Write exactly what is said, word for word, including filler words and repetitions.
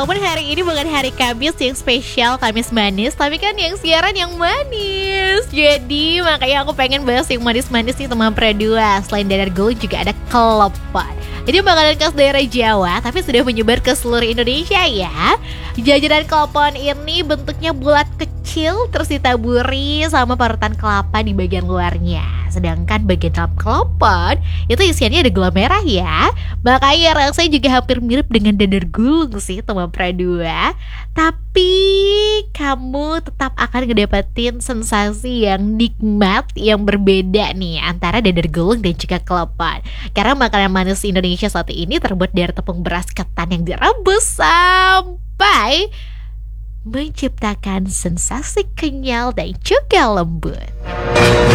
walaupun hari ini bukan hari Kamis yang spesial, Kamis manis, tapi kan yang siaran yang manis. Jadi makanya aku pengen bahas yang manis-manis nih teman Pradua. Selain dadar gulung juga ada kelopak. Ini makanan khas daerah Jawa, tapi sudah menyebar ke seluruh Indonesia ya. Jajanan kelopon ini bentuknya bulat kecil, terus ditaburi sama parutan kelapa di bagian luarnya. Sedangkan bagian dalam kelopon itu isiannya ada gula merah ya. Makanya rasanya juga hampir mirip dengan dadar gulung sih teman Pradua. Tapi kamu tetap akan ngedapetin sensasi yang nikmat, yang berbeda nih antara dadar gulung dan juga kelopon. Karena makanan manis Indonesia saat ini terbuat dari tepung beras ketan yang direbus sampai menciptakan sensasi kenyal dan juga lembut.